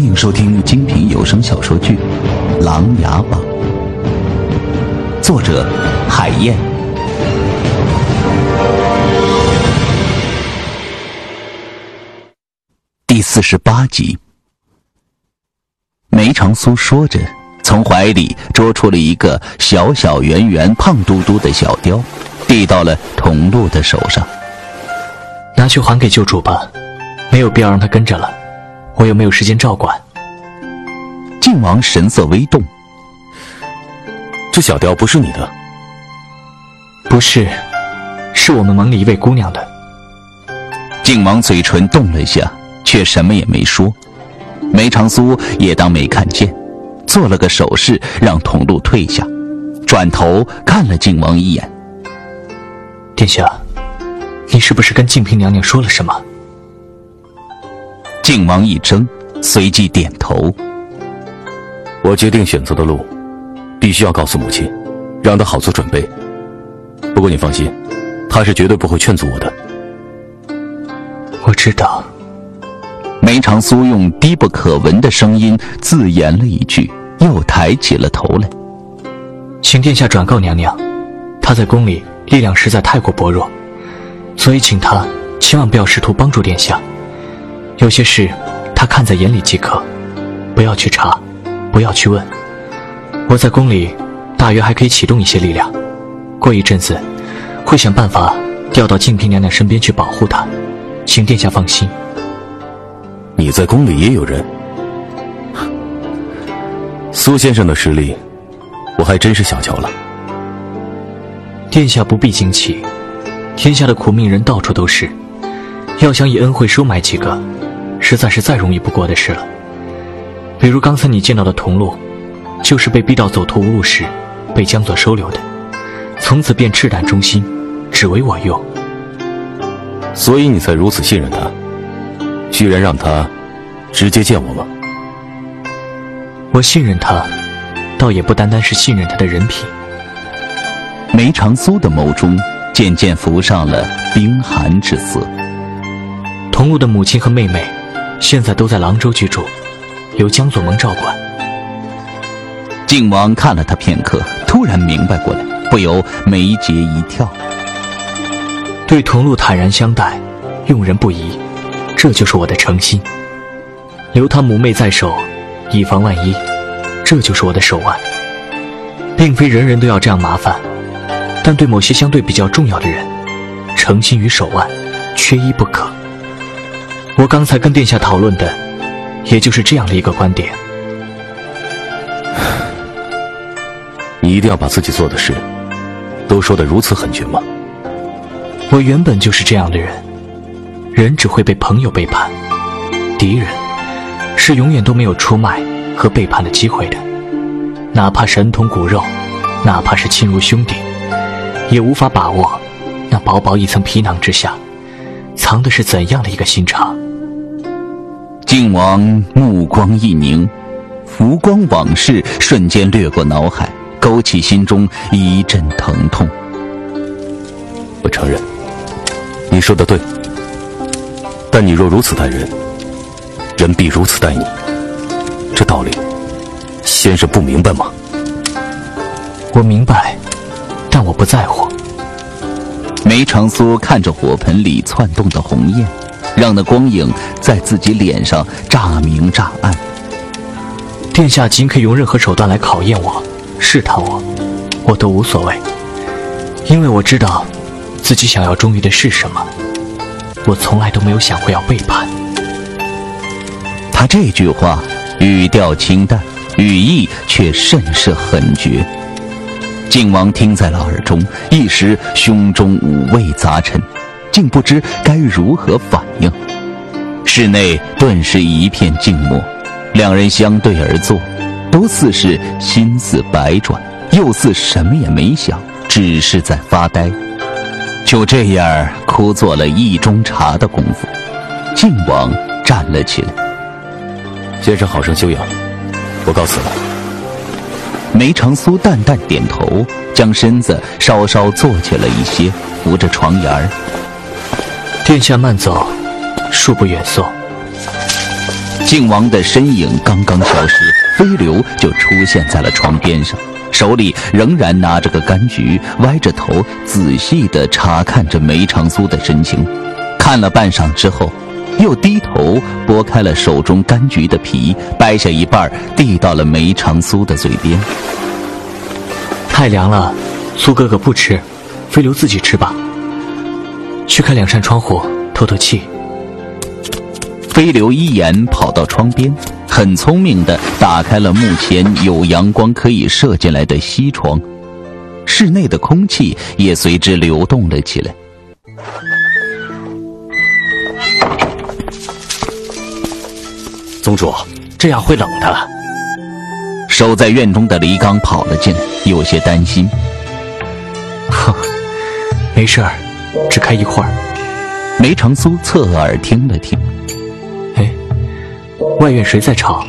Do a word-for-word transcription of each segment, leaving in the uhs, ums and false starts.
迎收听精品有声小说剧《琅琊榜》，作者海燕，第四十八集。梅长苏说着，从怀里捉出了一个小小圆圆胖嘟嘟的小雕，递到了童路的手上。 拿去还给救主吧，没有必要让他跟着了，我又没有时间照管。 靖王神色微动， 这小雕不是你的？ 不是，是我们盟里一位姑娘的。 靖王嘴唇动了下，却什么也没说。梅长苏也当没看见，做了个手势让童路退下，转头看了靖王一眼。 殿下，你是不是跟静嫔娘娘说了什么？ 靖王一怔，随即点头。 我决定选择的路，必须要告诉母亲，让她好做准备。不过你放心，她是绝对不会劝阻我的。 我知道。 梅长苏用低不可闻的声音自言了一句，又抬起了头来。 请殿下转告娘娘，她在宫里力量实在太过薄弱，所以请她千万不要试图帮助殿下。有些事她看在眼里即可，不要去查，不要去问。我在宫里大约还可以启动一些力量，过一阵子会想办法调到静嫔娘娘身边去保护她，请殿下放心。 你在宫里也有人？苏先生的实力我还真是小瞧了。 殿下不必惊奇，天下的苦命人到处都是，要想以恩惠收买几个，实在是再容易不过的事了。比如刚才你见到的童路，就是被逼到走投无路时被江左收留的，从此便赤胆忠心，只为我用。 所以你才如此信任他，居然让他直接见我吗？ 我信任他，倒也不单单是信任他的人品。 梅长苏的眸中渐渐浮上了冰寒之色。 童路的母亲和妹妹现在都在廊州居住，由江左盟照管。 靖王看了他片刻，突然明白过来，不由眉睫一跳。 对童路坦然相待，用人不疑，这就是我的诚心。留他母妹在手，以防万一，这就是我的手腕。并非人人都要这样麻烦，但对某些相对比较重要的人，诚心与手腕缺一不可。我刚才跟殿下讨论的也就是这样的一个观点。 你一定要把自己做的事都说得如此狠绝吗？ 我原本就是这样的人，人只会被朋友背叛，敌人是永远都没有出卖和背叛的机会的。哪怕神同骨肉，哪怕是亲如兄弟，也无法把握那薄薄一层皮囊之下藏的是怎样的一个心肠。 靖王目光一凝，浮光往事瞬间掠过脑海，勾起心中一阵疼痛。 我承认你说的对，但你若如此待人，人必如此待你，这道理先生不明白吗？ 我明白，但我不在乎。 梅长苏看着火盆里窜动的红焰，让那光影在自己脸上乍明乍暗。 殿下尽可以用任何手段来考验我，试探我，我都无所谓，因为我知道自己想要忠于的是什么。我从来都没有想过要背叛。 他这句话语调清淡，语意却甚是狠绝。靖王听在了耳中，一时胸中五味杂陈，竟不知该如何反应。室内顿时一片静默，两人相对而坐，都似是心思百转，又似什么也没想，只是在发呆。就这样枯坐了一盅茶的功夫，靖王站了起来。 先生好生休养，我告辞了。 梅长苏淡淡点头，将身子稍稍坐起了一些，扶着床沿儿。 殿下慢走，恕不远送。 靖王的身影刚刚消失，飞流就出现在了床边上，手里仍然拿着个柑橘，歪着头仔细地查看着梅长苏的神情。看了半晌之后，又低头剥开了手中柑橘的皮，掰下一半递到了梅长苏的嘴边。 太凉了，苏哥哥不吃，飞流自己吃吧。去开两扇窗户透透气。 飞流一眼跑到窗边，很聪明地打开了目前有阳光可以射进来的西窗，室内的空气也随之流动了起来。 宗主，这样会冷的。 守在院中的黎刚跑了进来，有些担心。 哼，没事儿，只开一会儿。 梅长苏侧耳听了听， 哎，外院谁在吵？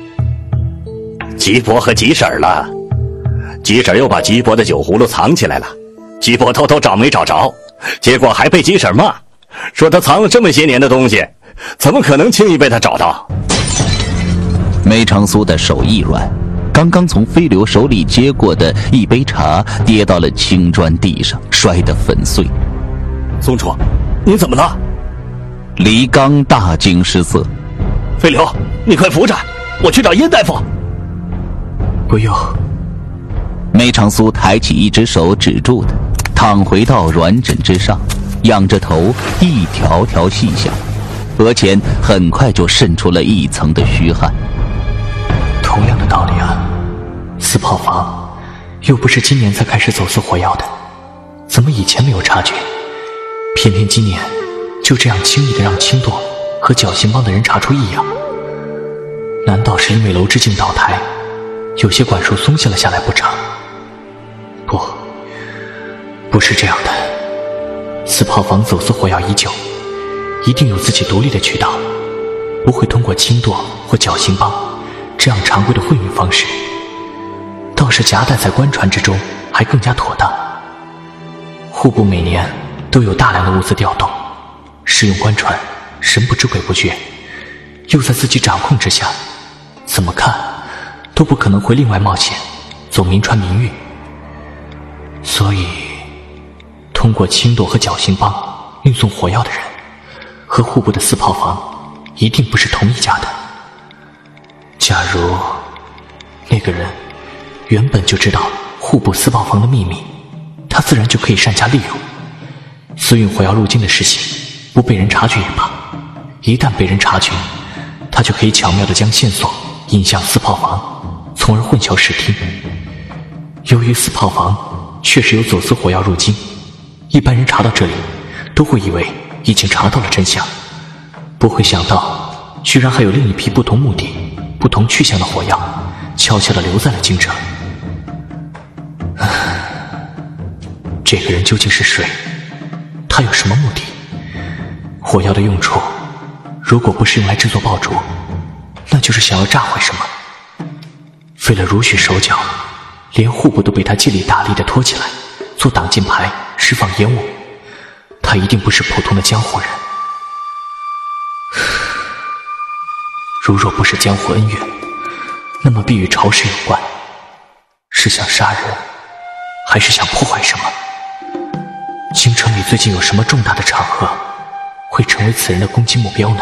吉伯和吉婶儿了。吉婶儿又把吉伯的酒葫芦藏起来了，吉伯偷偷找没找着，结果还被吉婶儿骂，说他藏了这么些年的东西，怎么可能轻易被他找到？ 梅长苏的手一软，刚刚从飞流手里接过的一杯茶跌到了青砖地上，摔得粉碎。 宗主，你怎么了？ 黎刚大惊失色。 飞流，你快扶着，我去找殷大夫。 不用。 梅长苏抬起一只手指住他，躺回到软枕之上，仰着头一条条细想，额前很快就渗出了一层的虚汗。 同样的道理啊，四炮房又不是今年才开始走私火药的，怎么以前没有察觉，偏偏今年就这样轻易地让青舵和绞刑帮的人查出异样？难道是因为娄之敬倒台，有些管束松懈了下来不成？不，不是这样的。四炮房走私火药已久，一定有自己独立的渠道，不会通过青舵或绞刑帮这样常规的混运方式，倒是夹带在官船之中还更加妥当。户部每年都有大量的物资调动，使用官船神不知鬼不觉，又在自己掌控之下，怎么看都不可能会另外冒险走民船民运。所以通过青舵和绞刑帮运送火药的人和户部的四炮房一定不是同一家的。假如那个人原本就知道户部四炮房的秘密，他自然就可以善加利用，私运火药入京的事情不被人察觉也罢，一旦被人察觉，他就可以巧妙地将线索引向四炮房，从而混淆视听。由于四炮房确实有走私火药入京，一般人查到这里都会以为已经查到了真相，不会想到居然还有另一批不同目的不同去向的火药悄悄地留在了京城。这个人究竟是谁？他有什么目的？火药的用处如果不是用来制作爆竹，那就是想要炸毁什么。费了如许手脚，连户部都被他借力打力地拖起来做挡箭牌，释放烟雾，他一定不是普通的江湖人。如若不是江湖恩怨，那么必与朝事有关，是想杀人还是想破坏什么？京城里最近有什么重大的场合会成为此人的攻击目标呢？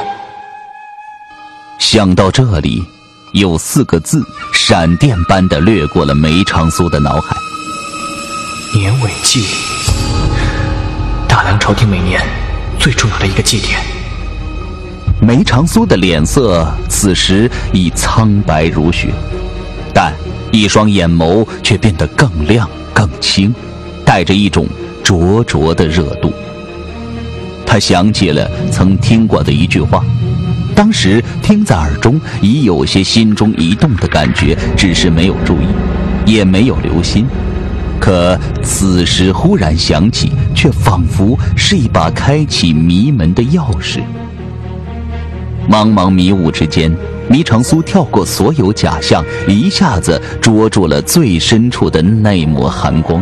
想到这里，有四个字闪电般地掠过了梅长苏的脑海： 年尾祭礼。大梁朝廷每年最重要的一个祭典。 梅长苏的脸色此时已苍白如雪，但一双眼眸却变得更亮更清，带着一种灼灼的热度。他想起了曾听过的一句话，当时听在耳中，已有些心中一动的感觉，只是没有注意，也没有留心。可此时忽然想起，却仿佛是一把开启迷门的钥匙。茫茫迷雾之间，梅长苏跳过所有假象，一下子捉住了最深处的那抹寒光。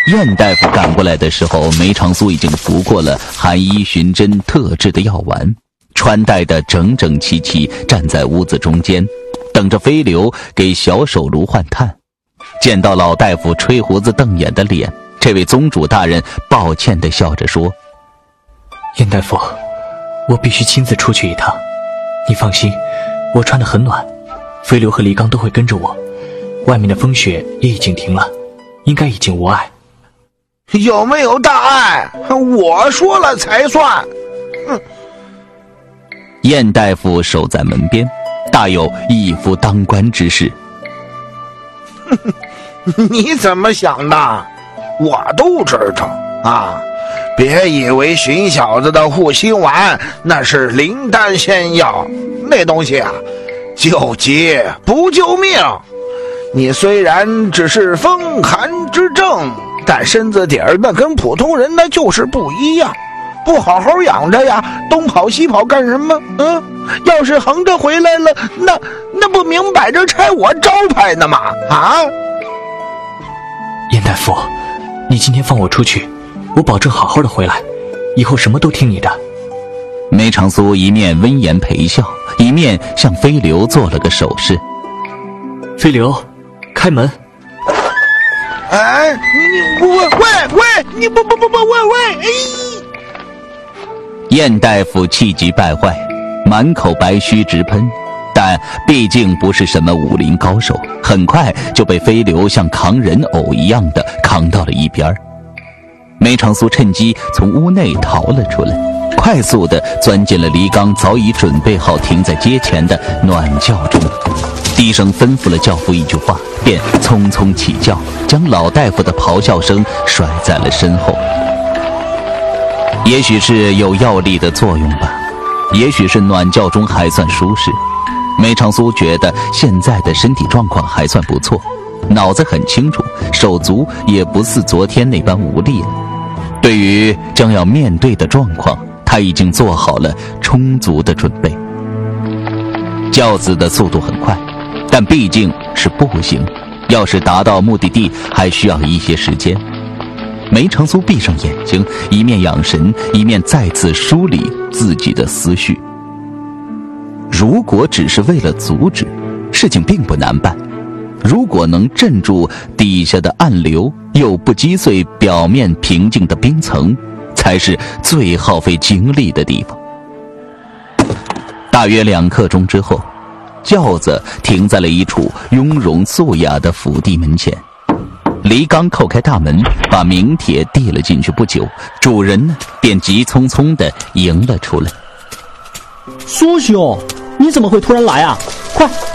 燕大夫赶过来的时候，梅长苏已经服过了寒衣寻针特制的药丸，穿戴的整整齐齐，站在屋子中间，等着飞流给小手炉换炭。见到老大夫吹胡子瞪眼的脸，这位宗主大人抱歉地笑着说： 燕大夫，我必须亲自出去一趟，你放心，我穿得很暖，飞流和黎刚都会跟着我，外面的风雪也已经停了，应该已经无碍。 有没有大碍，我说了才算。哼！ 燕大夫守在门边，大有一夫当关之势。 你怎么想的？我都知道啊！别以为荀小子的护心丸那是灵丹仙药，那东西啊，救急不救命。你虽然只是风寒之症，但身子底儿那跟普通人那就是不一样，不好好养着呀，东跑西跑干什么？嗯，要是横着回来了，那那不明摆着拆我招牌呢吗？啊！ 燕大夫，你今天放我出去，我保证好好的回来，以后什么都听你的。 梅长苏一面温言陪笑，一面向飞流做了个手势。 飞流，开门。 哎，你你喂喂喂，你不不不不喂喂！哎， 燕大夫气急败坏，满口白须直喷，但毕竟不是什么武林高手，很快就被飞流像扛人偶一样的扛到了一边。梅长苏趁机从屋内逃了出来，快速地钻进了黎刚早已准备好停在街前的暖轿中，低声吩咐了轿夫一句话，便匆匆起轿，将老大夫的咆哮声甩在了身后。也许是有药力的作用吧，也许是暖轿中还算舒适，梅长苏觉得现在的身体状况还算不错，脑子很清楚，手足也不似昨天那般无力了。对于将要面对的状况，他已经做好了充足的准备。轿子的速度很快，但毕竟是步行，要是达到目的地还需要一些时间。梅长苏闭上眼睛，一面养神，一面再次梳理自己的思绪。如果只是为了阻止，事情并不难办。如果能镇住底下的暗流，又不击碎表面平静的冰层，才是最耗费精力的地方。大约两刻钟之后，轿子停在了一处雍容素雅的府邸门前。黎刚叩开大门，把名帖递了进去，不久，主人呢便急匆匆地迎了出来。 苏兄，你怎么会突然来啊？快